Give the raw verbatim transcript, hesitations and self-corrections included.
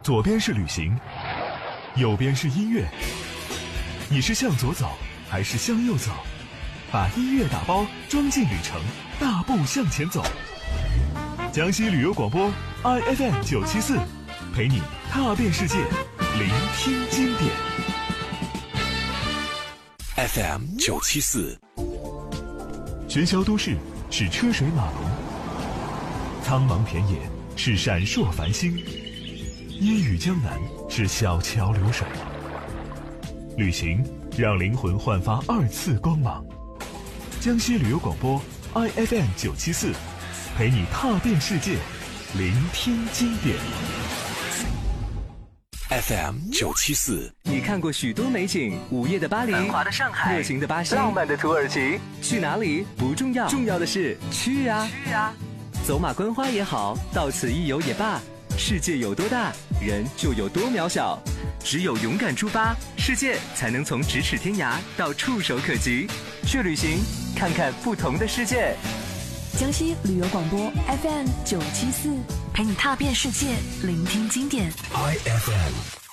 左边是旅行，右边是音乐。你是向左走还是向右走？把音乐打包装进旅程，大步向前走。江西旅游广播 I F M 九七四，陪你踏遍世界，聆听经典。 F M 九七四， 喧嚣都市是车水马龙，苍茫田野是闪烁繁星，烟雨江南是小桥流水。旅行让灵魂焕发二次光芒。江西旅游广播 I F M 九七四，陪你踏遍世界，聆听经典。 F M 九七四， 你看过许多美景，午夜的巴黎，繁华的上海，热情的巴西，浪漫的土耳其。去哪里不重要，重要的是去啊！去啊！走马观花也好，到此一游也罢，世界有多大，人就有多渺小。只有勇敢出发，世界才能从咫尺天涯到触手可及。去旅行，看看不同的世界。 江西旅游广播 F M 九七四，陪你踏遍世界，聆听经典。 I F M